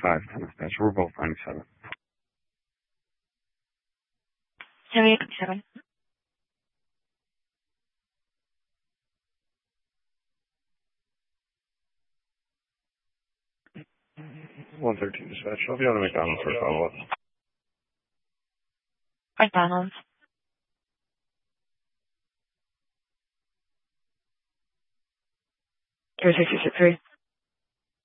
5 dispatch. We're both 97. 7857. 113 dispatch. I'll be on to McDonald's for follow-up. McDonald's. 3663.